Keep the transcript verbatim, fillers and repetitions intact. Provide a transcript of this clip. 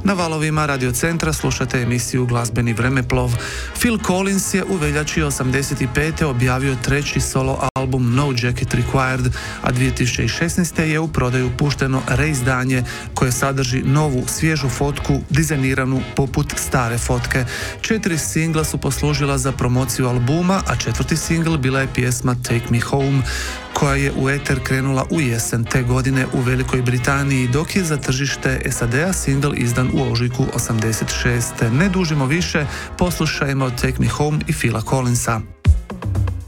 Na valovima Radio Centra slušate emisiju Glazbeni vremeplov. Phil Collins je u veljači osamdeset pete objavio treći solo album No Jacket Required, a dvije tisuće šesnaeste. je u prodaju pušteno reizdanje koje sadrži novu, svježu fotku dizajniranu poput stare fotke. Četiri singla su poslužila za promociju albuma, a četvrti singl bila je pjesma Take Me Home, koja je u eter krenula u jesen te godine u Velikoj Britaniji, dok je za tržište S A D-a singl izdan u ožujku osamdeset šeste. Ne dužimo više, poslušajmo Take Me Home i Phila Collinsa.